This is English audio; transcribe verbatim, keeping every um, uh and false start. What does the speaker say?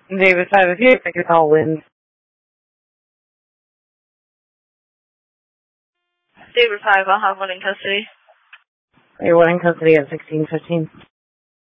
David five, if you make a call, wins. David five, I'll have one in custody. You're one in custody at sixteen fifteen.